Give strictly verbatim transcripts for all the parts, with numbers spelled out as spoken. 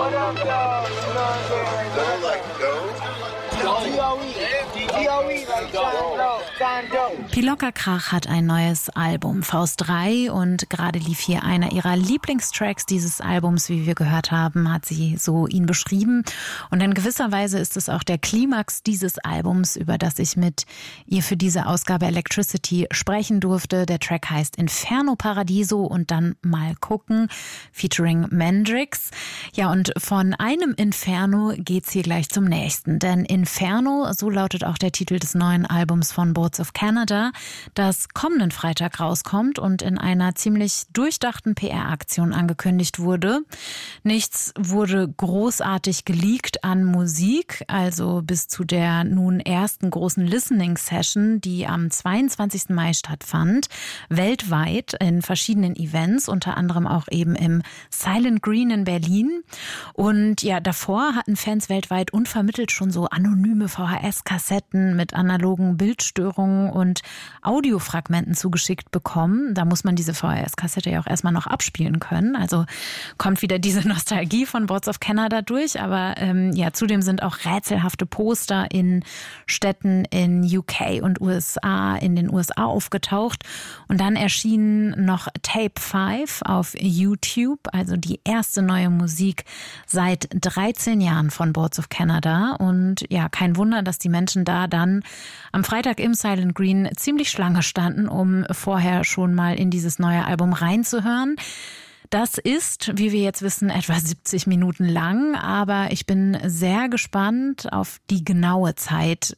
Pilocka Krach hat ein neues Album, Faust drei, und gerade lief hier einer ihrer Lieblingstracks dieses Albums, wie wir gehört haben, hat sie so ihn beschrieben. Und in gewisser Weise ist es auch der Klimax dieses Albums, über das ich mit ihr für diese Ausgabe Electricity sprechen durfte. Der Track heißt Inferno Paradiso und dann mal gucken, featuring Mendrix. Ja, und von einem Inferno geht's hier gleich zum nächsten, denn Inferno, so lautet auch der Titel des neuen Albums von Boards of Canada, das kommenden Freitag rauskommt und in einer ziemlich durchdachten P R-Aktion angekündigt wurde. Nichts wurde großartig geleakt an Musik, also bis zu der nun ersten großen Listening-Session, die am zweiundzwanzigsten Mai stattfand, weltweit in verschiedenen Events, unter anderem auch eben im Silent Green in Berlin. Und ja, davor hatten Fans weltweit unvermittelt schon so anonyme V H S-Kassetten mit analogen Bildstörungen und Audiofragmenten zugeschickt bekommen. Da muss man diese V H S-Kassette ja auch erstmal noch abspielen können. Also kommt wieder diese Nostalgie von Boards of Canada durch. Aber ähm, ja, zudem sind auch rätselhafte Poster in Städten in U K und U S A, in den U S A aufgetaucht. Und dann erschien noch Tape fünf auf YouTube, also die erste neue Musik seit dreizehn Jahren von Boards of Canada. Und ja, kein Wunder, dass die Menschen da dann am Freitag im Silent Green ziemlich Schlange standen, um vorher schon mal in dieses neue Album reinzuhören. Das ist, wie wir jetzt wissen, etwa siebzig Minuten lang, aber ich bin sehr gespannt auf die genaue Zeit,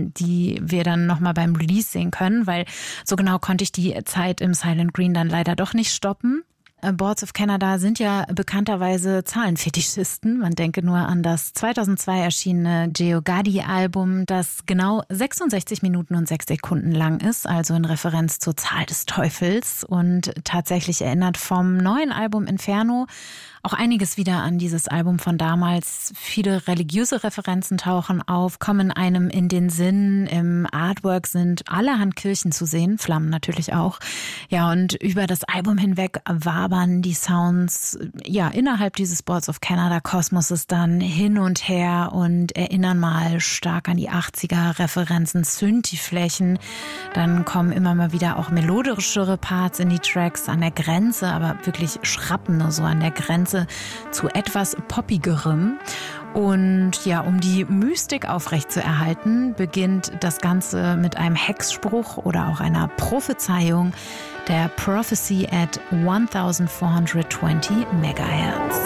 die wir dann nochmal beim Release sehen können, weil so genau konnte ich die Zeit im Silent Green dann leider doch nicht stoppen. Boards of Canada sind ja bekannterweise Zahlenfetischisten. Man denke nur an das zweitausendzwei erschienene Geogadi-Album, das genau sechsundsechzig Minuten und sechs Sekunden lang ist, also in Referenz zur Zahl des Teufels. Und tatsächlich erinnert vom neuen Album Inferno auch einiges wieder an dieses Album von damals. Viele religiöse Referenzen tauchen auf, kommen einem in den Sinn. Im Artwork sind allerhand Kirchen zu sehen, Flammen natürlich auch. Ja, und über das Album hinweg wabern die Sounds ja innerhalb dieses Boards of Canada Kosmoses dann hin und her und erinnern mal stark an die achtziger Referenzen, Synthi-Flächen. Dann kommen immer mal wieder auch melodischere Parts in die Tracks an der Grenze, aber wirklich schrappende, so an der Grenze zu etwas poppigerem. Und ja, um die Mystik aufrechtzuerhalten, beginnt das Ganze mit einem Hexspruch oder auch einer Prophezeiung, der Prophecy at fourteen twenty Megahertz.